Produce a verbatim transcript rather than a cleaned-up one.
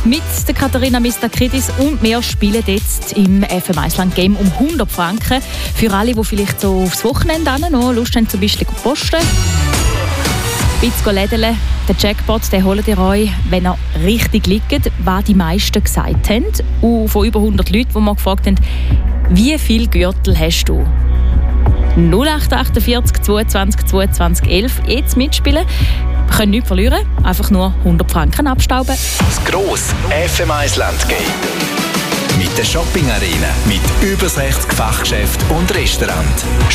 Mit der Katharina Mistakridis und wir spielen jetzt im F M Island Game um hundert Franken. Für alle, die vielleicht so aufs Wochenende noch Lust haben, zum Beispiel zu posten. Ein bisschen lädeln. Den Jackpot den holt ihr euch, wenn ihr richtig liegt, was die meisten gesagt haben. Und von über hundert Leuten, die wir gefragt haben, wie viele Gürtel hast du? null acht achtundvierzig zweiundzwanzig zweiundzwanzig elf. Jetzt mitspielen. Wir können nichts verlieren, einfach nur hundert Franken abstauben. Das grosse F M Island Game. Mit der Shopping Arena, mit über sechzig Fachgeschäften und Restaurants.